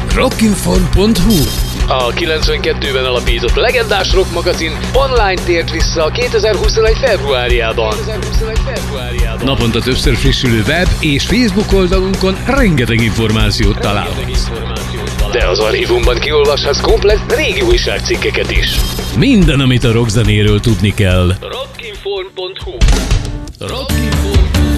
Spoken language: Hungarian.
Rockinform.hu. A 92-ben alapított legendás rock magazin online tért vissza a 2021. februárjában. Naponta többször frissülő web és Facebook oldalunkon rengeteg információt találhatsz. De az archívumban kiolvashatsz komplett régi újságcikkeket is. Minden, amit a rockzenéről tudni kell. Rockinform.hu. Rockinform.